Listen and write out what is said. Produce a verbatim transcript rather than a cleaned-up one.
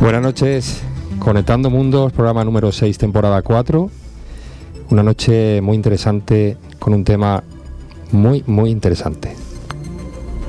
Buenas noches, Conectando Mundos, programa número seis, temporada cuatro. Una noche muy interesante con un tema muy, muy interesante.